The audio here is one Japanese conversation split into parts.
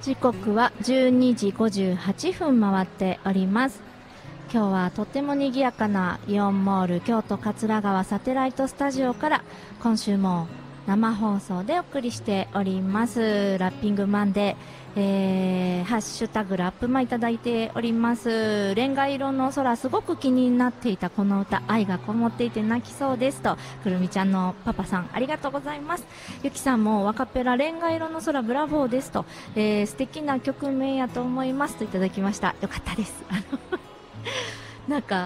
時刻は12時58分回っております。今日はとっても賑やかなイオンモール京都桂川サテライトスタジオから今週も生放送でお送りしておりますラッピングマンデー、ハッシュタグラップもいただいております。レンガ色の空、すごく気になっていたこの歌、愛がこもっていて泣きそうですと、くるみちゃんのパパさんありがとうございます。ゆきさんもワカペラレンガ色の空ブラボーですと、素敵な曲名やと思いますといただきました。よかったです。なんか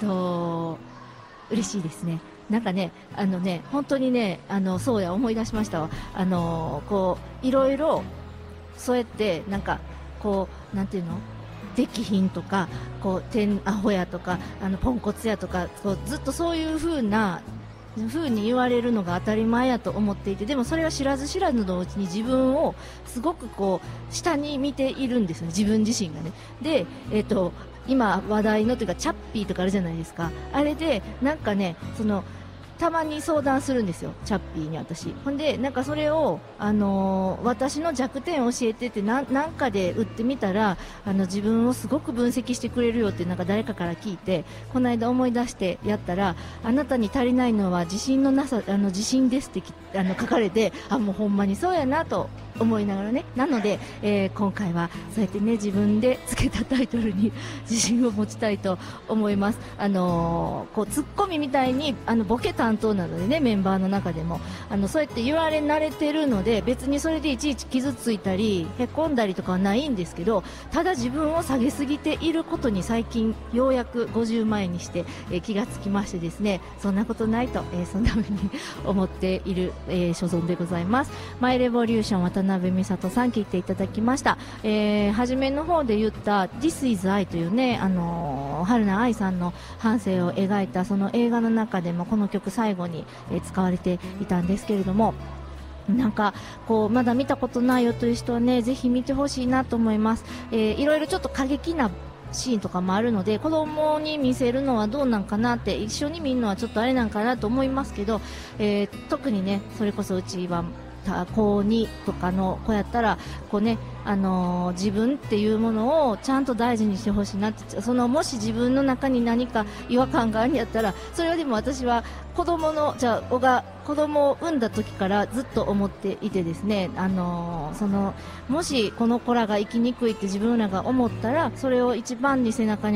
嬉しいですね。なんかね、本当にね、そうや、思い出しましたわ。こう、いろいろ、そうやって、なんか、こう、なんていうのできひんとか、こう、アホやとか、ポンコツやとか、こうずっとそういう風に言われるのが当たり前やと思っていて、でもそれは知らず知らずのうちに自分をすごくこう、下に見ているんですよね、自分自身がね。で、今話題のというかチャッピーとかあるじゃないですか。あれでなんかね、たまに相談するんですよ、チャッピーに私。ほんでなんかそれを、私の弱点を教えてってなんかで売ってみたら、自分をすごく分析してくれるよってなんか誰かから聞いて、この間思い出してやったら、あなたに足りないのは自信のなさ、自信ですって書かれて、もうほんまにそうやなと思いながらね。なので、今回はそうやってね、自分でつけたタイトルに自信を持ちたいと思います。こうツッコミみたいにボケ担当なのでね、メンバーの中でもそうやって言われ慣れてるので、別にそれでいちいち傷ついたりへこんだりとかはないんですけど、ただ自分を下げすぎていることに最近ようやく50前にして、気がつきましてですね、そんなことないと、そんな風に思っている、所存でございます。マイレボリューション渡辺美里さん聞いていただきました。初めの方で言った This is I というね、春菜愛さんの半生を描いたその映画の中でもこの曲最後に、使われていたんですけれども、なんかこうまだ見たことないよという人はね、ぜひ見てほしいなと思います。いろいろちょっと過激なシーンとかもあるので、子供に見せるのはどうなんかなって、一緒に見るのはちょっとあれなんかなと思いますけど、特にね、それこそうちは高2とかの子やったらこうね、自分っていうものをちゃんと大事にしてほしいなって。もし自分の中に何か違和感があるんやったら、それはでも私は子供を産んだ時からずっと思っていてですね、もしこの子らが生きにくいって自分らが思ったら、それを一番に背中に